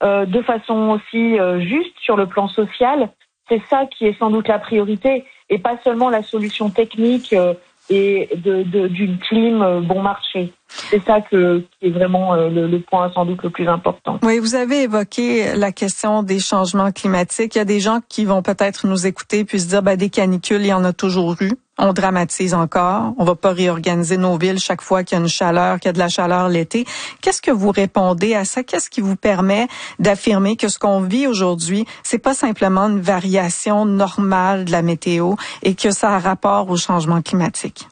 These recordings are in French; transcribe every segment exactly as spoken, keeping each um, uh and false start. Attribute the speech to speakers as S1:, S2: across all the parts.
S1: euh, de façon aussi euh, juste sur le plan social. C'est ça qui est sans doute la priorité et pas seulement la solution technique euh, et de, de, d'une clim euh, bon marché. C'est ça que, qui est vraiment euh, le, le point sans doute le plus important.
S2: Oui, vous avez évoqué la question des changements climatiques. Il y a des gens qui vont peut-être nous écouter puis se dire, ben, des canicules, il y en a toujours eu. On dramatise encore. On va pas réorganiser nos villes chaque fois qu'il y a une chaleur, qu'il y a de la chaleur l'été. Qu'est-ce que vous répondez à ça? Qu'est-ce qui vous permet d'affirmer que ce qu'on vit aujourd'hui, c'est pas simplement une variation normale de la météo et que ça a rapport au changement climatique?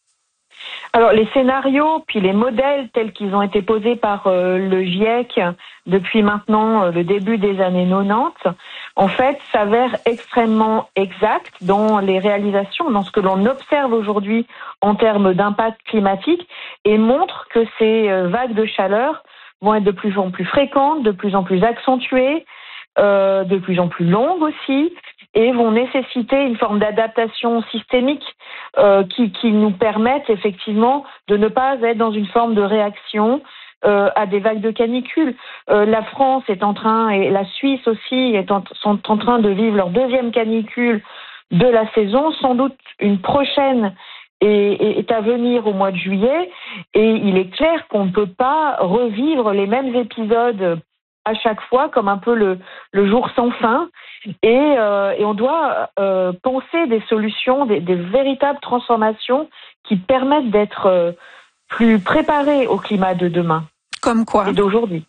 S1: Alors, les scénarios, puis les modèles tels qu'ils ont été posés par euh, le GIEC depuis maintenant euh, le début des années quatre-vingt-dix, en fait, s'avèrent extrêmement exacts dans les réalisations, dans ce que l'on observe aujourd'hui en termes d'impact climatique, et montrent que ces euh, vagues de chaleur vont être de plus en plus fréquentes, de plus en plus accentuées, euh, de plus en plus longues aussi, et vont nécessiter une forme d'adaptation systémique euh, qui, qui nous permette effectivement de ne pas être dans une forme de réaction euh, à des vagues de canicule. Euh, la France est en train, et la Suisse aussi, est en, sont en train de vivre leur deuxième canicule de la saison. Sans doute une prochaine est, est à venir au mois de juillet, et il est clair qu'on ne peut pas revivre les mêmes épisodes à chaque fois, comme un peu le, le jour sans fin, et, euh, et on doit euh, penser des solutions, des, des véritables transformations qui permettent d'être euh, plus préparés au climat de demain.
S2: Comme quoi?
S1: Et d'aujourd'hui.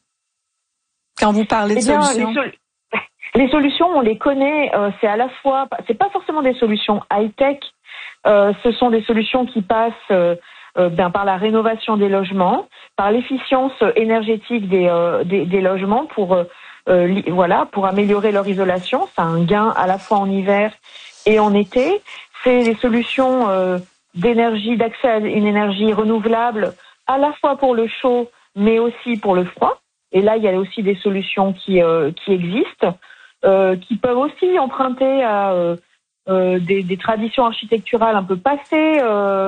S2: Quand vous parlez de
S1: eh bien,
S2: solutions?
S1: Les, sol- les solutions, on les connaît, euh, c'est à la fois, c'est pas forcément des solutions high-tech, euh, ce sont des solutions qui passent euh, euh, ben, par la rénovation des logements, par l'efficience énergétique des, euh, des, des logements pour euh, euh, li, voilà pour améliorer leur isolation. Ça a un gain à la fois en hiver et en été. C'est des solutions euh, d'énergie, d'accès à une énergie renouvelable à la fois pour le chaud mais aussi pour le froid. Et là, il y a aussi des solutions qui euh, qui existent, euh, qui peuvent aussi emprunter à euh, euh, des, des traditions architecturales un peu passées. Euh,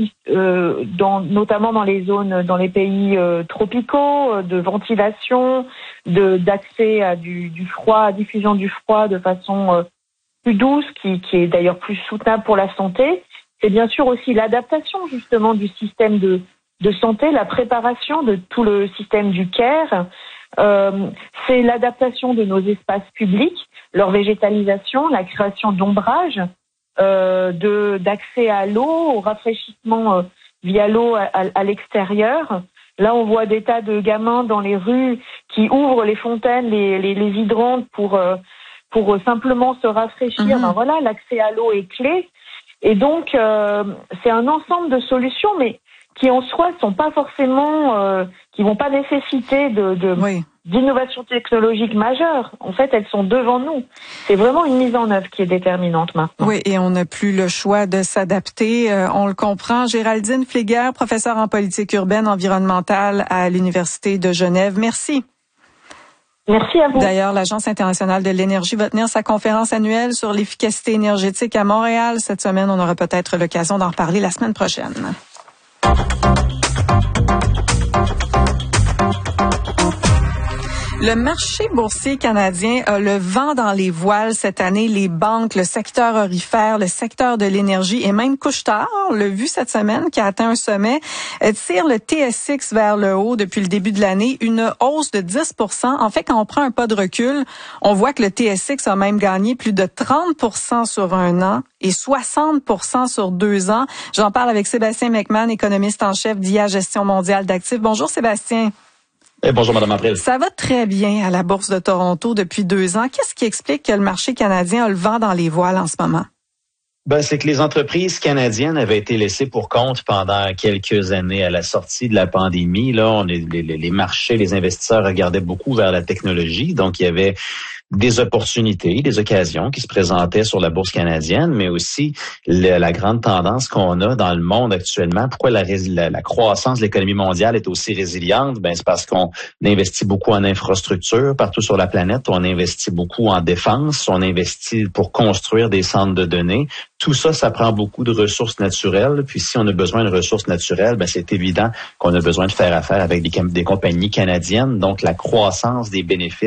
S1: Euh, dans, notamment dans les zones, dans les pays euh, tropicaux, euh, de ventilation, de d'accès à du, du froid, à diffusion du froid de façon euh, plus douce, qui, qui est d'ailleurs plus soutenable pour la santé. C'est bien sûr aussi l'adaptation justement du système de, de santé, la préparation de tout le système du care. Euh, c'est l'adaptation de nos espaces publics, leur végétalisation, la création d'ombrages. Euh, de d'accès à l'eau, au rafraîchissement euh, via l'eau à, à, à l'extérieur. Là, on voit des tas de gamins dans les rues qui ouvrent les fontaines, les, les, les hydrantes pour euh, pour simplement se rafraîchir. Mmh. Ben voilà, l'accès à l'eau est clé. Et donc, euh, c'est un ensemble de solutions, mais qui en soi sont pas forcément, euh, qui vont pas nécessiter de, de oui. d'innovation technologique majeure. En fait, elles sont devant nous. C'est vraiment une mise en œuvre qui est déterminante maintenant.
S2: Oui, et on n'a plus le choix de s'adapter. Euh, on le comprend. Géraldine Fléguer, professeure en politique urbaine environnementale à l'Université de Genève. Merci.
S1: Merci à vous.
S2: D'ailleurs, l'Agence internationale de l'énergie va tenir sa conférence annuelle sur l'efficacité énergétique à Montréal cette semaine. On aura peut-être l'occasion d'en reparler la semaine prochaine. Le marché boursier canadien a le vent dans les voiles cette année. Les banques, le secteur aurifère, le secteur de l'énergie et même Couche-Tard, on l'a vu cette semaine, qui a atteint un sommet, tire le T S X vers le haut depuis le début de l'année, une hausse de dix pour cent. En fait, quand on prend un pas de recul, on voit que le T S X a même gagné plus de trente pour cent sur un an et soixante pour cent sur deux ans. J'en parle avec Sébastien McMahon, économiste en chef d'I A Gestion mondiale d'actifs. Bonjour Sébastien.
S3: Eh, bonjour, Madame April.
S2: Ça va très bien à la Bourse de Toronto depuis deux ans. Qu'est-ce qui explique que le marché canadien a le vent dans les voiles en ce moment?
S3: Ben, c'est que les entreprises canadiennes avaient été laissées pour compte pendant quelques années à la sortie de la pandémie. Là, on est, les, les marchés, les investisseurs regardaient beaucoup vers la technologie. Donc, il y avait des opportunités, des occasions qui se présentaient sur la bourse canadienne, mais aussi le, la grande tendance qu'on a dans le monde actuellement. Pourquoi la, la, la croissance de l'économie mondiale est aussi résiliente? Ben, c'est parce qu'on investit beaucoup en infrastructure partout sur la planète. On investit beaucoup en défense. On investit pour construire des centres de données. Tout ça, ça prend beaucoup de ressources naturelles. Puis si on a besoin de ressources naturelles, ben c'est évident qu'on a besoin de faire affaire avec des, des compagnies canadiennes. Donc, la croissance des bénéfices